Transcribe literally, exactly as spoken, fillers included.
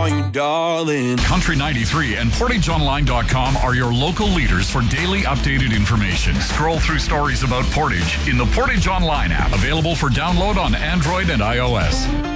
call you darling. Country ninety-three and Portage Online dot com are your local leaders for daily updated information. Scroll through stories about Portage in the Portage Online app, available for download on Android and iOS.